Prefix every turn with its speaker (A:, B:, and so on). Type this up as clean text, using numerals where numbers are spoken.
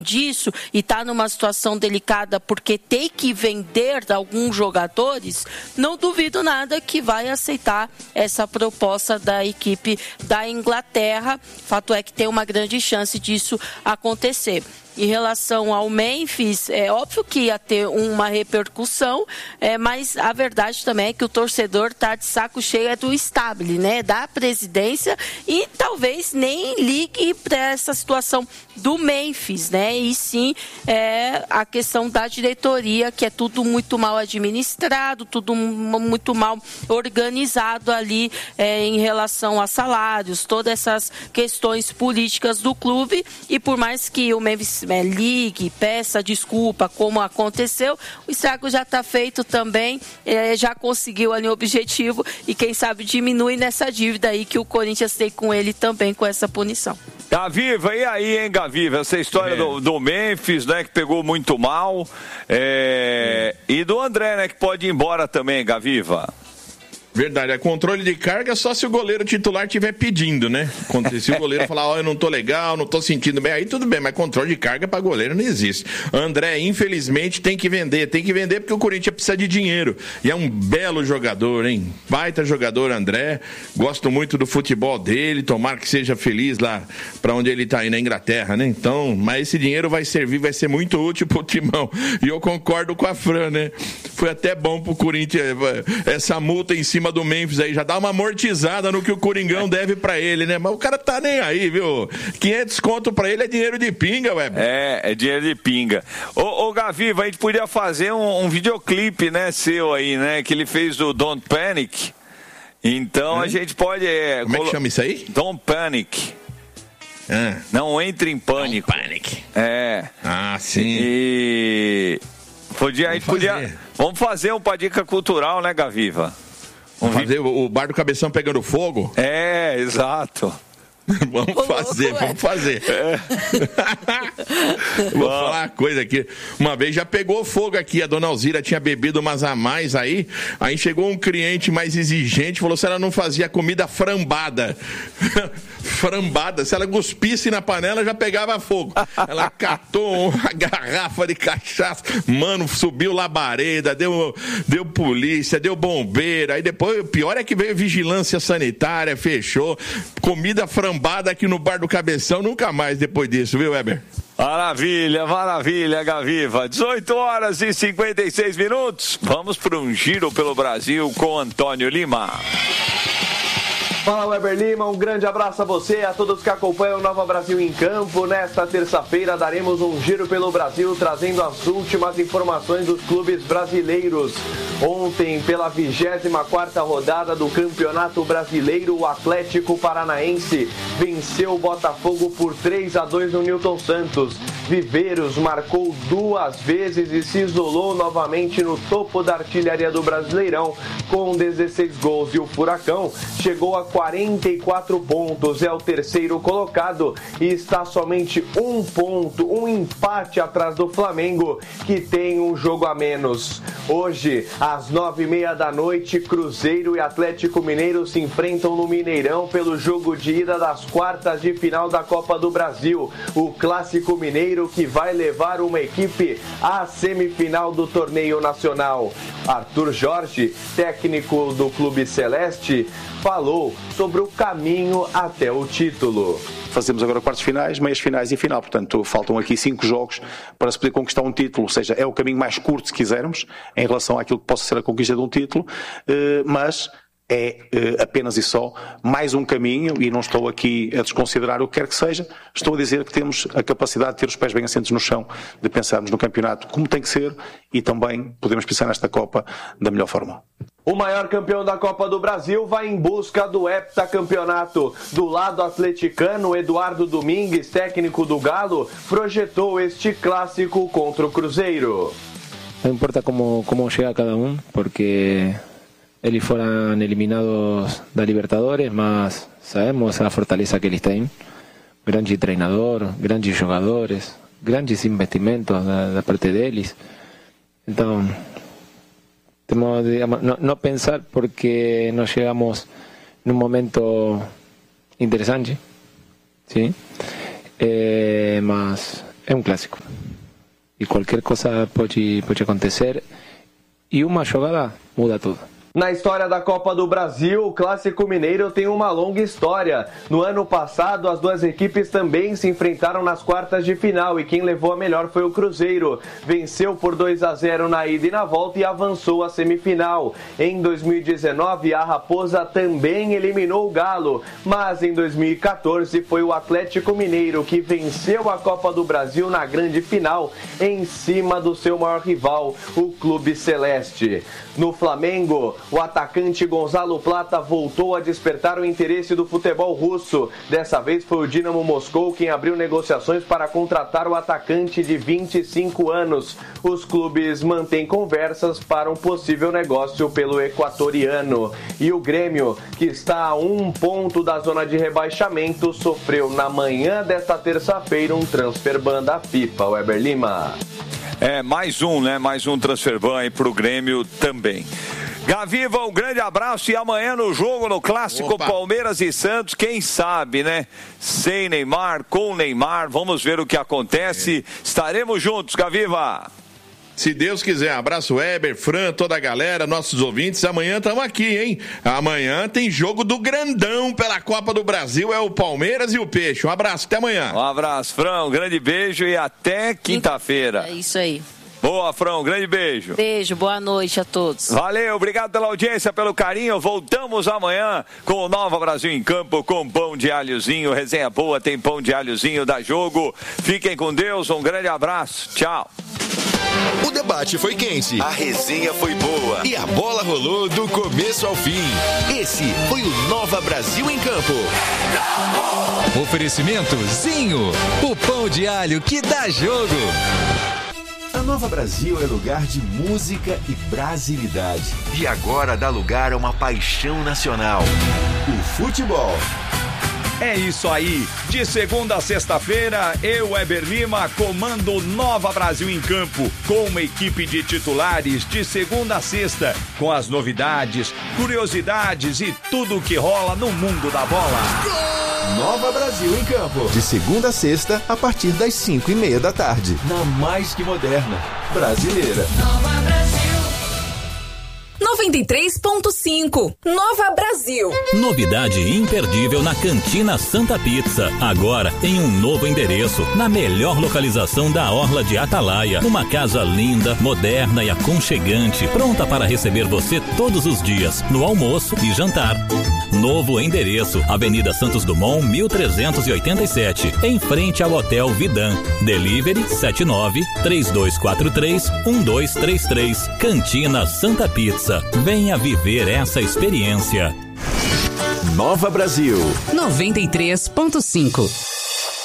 A: disso e está numa situação delicada porque tem que vender alguns jogadores, não duvido nada que vai aceitar essa proposta da equipe da Inglaterra. Fato é que tem uma grande chance disso acontecer. Em relação ao Memphis, é óbvio que ia ter uma repercussão, mas a verdade também é que o torcedor está de saco cheio do Stabile, né, da presidência, e talvez nem ligue para essa situação do Memphis, né, e sim a questão da diretoria, que é tudo muito mal administrado, tudo muito mal organizado ali em relação a salários, todas essas questões políticas do clube, e por mais que o Memphis ligue, peça desculpa como aconteceu, o estrago já está feito também, já conseguiu ali o objetivo e quem sabe diminui nessa dívida aí que o Corinthians tem com ele também com essa punição.
B: Gaviva, e aí, hein, Gaviva? Essa história do Memphis, né, que pegou muito mal, e do André, né, que pode ir embora também, Gaviva.
C: Verdade, controle de carga só se o goleiro titular estiver pedindo, né? Se o goleiro falar, eu não tô legal, não tô sentindo bem, aí tudo bem, mas controle de carga para goleiro não existe. André, infelizmente, tem que vender porque o Corinthians precisa de dinheiro. E é um belo jogador, hein? Baita jogador, André. Gosto muito do futebol dele, tomara que seja feliz lá para onde ele tá aí na Inglaterra, né? Então, mas esse dinheiro vai servir, vai ser muito útil pro Timão. E eu concordo com a Fran, né? Foi até bom pro Corinthians essa multa em cima do Memphis aí, já dá uma amortizada no que o Coringão deve pra ele, né? Mas o cara tá nem aí, viu? 500 conto pra ele é dinheiro de pinga, ué.
B: É dinheiro de pinga. Ô Gaviva, a gente podia fazer um videoclipe, né, seu aí, né? Que ele fez do Don't Panic. Então a gente pode...
C: Como é que chama isso aí?
B: Don't Panic. Não entre em pânico.
C: Don't Panic.
B: Ah,
C: sim.
B: E... Vamos fazer um Dica Cultural, né, Gaviva?
C: Vamos fazer o Bar do Cabeção pegando fogo?
B: Exato.
C: Vamos fazer. Vou falar uma coisa aqui. Uma vez já pegou fogo aqui, a dona Alzira tinha bebido umas a mais aí chegou um cliente mais exigente, falou se ela não fazia comida frambada. Frambada, se ela cuspisse na panela já pegava fogo. Ela catou uma garrafa de cachaça, mano, subiu labareda, deu polícia, deu bombeiro, aí depois o pior é que veio vigilância sanitária, fechou, comida frambada aqui no Bar do Cabeção, nunca mais depois disso, viu, Weber?
B: Maravilha, Gaviva. 18h56. Vamos para um giro pelo Brasil com Antônio Lima.
D: Fala, Weber Lima, um grande abraço a você e a todos que acompanham o Nova Brasil em Campo. Nesta terça-feira daremos um giro pelo Brasil, trazendo as últimas informações dos clubes brasileiros. Ontem, pela 24ª rodada do Campeonato Brasileiro, o Atlético Paranaense venceu o Botafogo por 3-2 no Newton Santos. Viveiros marcou 2 vezes e se isolou novamente no topo da artilharia do Brasileirão com 16 gols. E o Furacão chegou a 44 pontos, é o terceiro colocado e está somente um ponto, um empate atrás do Flamengo, que tem um jogo a menos. Hoje, às 9h30 da noite, Cruzeiro e Atlético Mineiro se enfrentam no Mineirão pelo jogo de ida das quartas de final da Copa do Brasil. O Clássico Mineiro que vai levar uma equipe à semifinal do torneio nacional. Arthur Jorge, técnico do Clube Celeste, falou sobre o caminho até o título.
E: Fazemos agora quartos finais, meias finais e final, portanto faltam aqui 5 jogos para se poder conquistar um título, ou seja, é o caminho mais curto se quisermos, em relação àquilo que possa ser a conquista de um título, mas é apenas e só mais um caminho, e não estou aqui a desconsiderar o que quer que seja, estou a dizer que temos a capacidade de ter os pés bem assentos no chão, de pensarmos no campeonato como tem que ser e também podemos pensar nesta Copa da melhor forma.
D: O maior campeão da Copa do Brasil vai em busca do heptacampeonato. Do lado atleticano, Eduardo Domingues, técnico do Galo, projetou este clássico contra o Cruzeiro.
F: Não importa como chega cada porque eles foram eliminados da Libertadores, mas sabemos a fortaleza que eles têm. Grande treinador, grandes jogadores, grandes investimentos da parte deles. Então, temos, digamos, não pensar porque nós chegamos num momento interessante, sim? Mas é um clássico. E qualquer coisa pode acontecer. E uma jogada muda tudo.
D: Na história da Copa do Brasil, o Clássico Mineiro tem uma longa história. No ano passado, as duas equipes também se enfrentaram nas quartas de final e quem levou a melhor foi o Cruzeiro. Venceu por 2-0 na ida e na volta e avançou à semifinal. Em 2019, a Raposa também eliminou o Galo, mas em 2014 foi o Atlético Mineiro que venceu a Copa do Brasil na grande final em cima do seu maior rival, o Clube Celeste. No Flamengo, o atacante Gonzalo Plata voltou a despertar o interesse do futebol russo. Dessa vez foi o Dinamo Moscou quem abriu negociações para contratar o atacante de 25 anos. Os clubes mantêm conversas para um possível negócio pelo equatoriano. E o Grêmio, que está a 1 ponto da zona de rebaixamento, sofreu na manhã desta terça-feira um transfer ban da FIFA. Weber Lima.
B: Mais um transfer ban aí pro Grêmio também. Gaviva, um grande abraço e amanhã no jogo, no clássico Palmeiras e Santos, quem sabe, né? Sem Neymar, com Neymar, vamos ver o que acontece. Estaremos juntos, Gaviva.
C: Se Deus quiser. Abraço, Weber, Fran, toda a galera, nossos ouvintes. Amanhã estamos aqui, hein? Amanhã tem jogo do grandão pela Copa do Brasil, é o Palmeiras e o Peixe. Um abraço, até amanhã.
B: Um abraço, Fran, um grande beijo e até quinta-feira.
A: É isso aí.
B: Boa, Fran, um grande beijo.
A: Beijo, boa noite a todos.
B: Valeu, obrigado pela audiência, pelo carinho. Voltamos amanhã com o Nova Brasil em Campo, com pão de alhozinho. Resenha boa, tem pão de alhozinho da Jogo. Fiquem com Deus, um grande abraço. Tchau.
G: O debate foi quente, a resenha foi boa e a bola rolou do começo ao fim. Esse foi o Nova Brasil em Campo. Oferecimento Zinho, o pão de alho que dá jogo. A Nova Brasil é lugar de música e brasilidade. E agora dá lugar a uma paixão nacional: o futebol.
B: É isso aí. De segunda a sexta-feira, eu, Weber Lima, comando Nova Brasil em Campo, com uma equipe de titulares de segunda a sexta, com as novidades, curiosidades e tudo o que rola no mundo da bola.
G: Nova Brasil em Campo, de segunda a sexta, a partir das 5:30 da tarde, na mais que moderna brasileira.
H: Nova Brasil 93.5 Nova Brasil.
I: Novidade imperdível na Cantina Santa Pizza. Agora em um novo endereço, na melhor localização da Orla de Atalaia. Uma casa linda, moderna e aconchegante, pronta para receber você todos os dias, no almoço e jantar. Novo endereço, Avenida Santos Dumont, 1387, em frente ao Hotel Vidan. Delivery 79-3243-1233. Cantina Santa Pizza. Venha viver essa experiência.
G: Nova Brasil
H: 93.5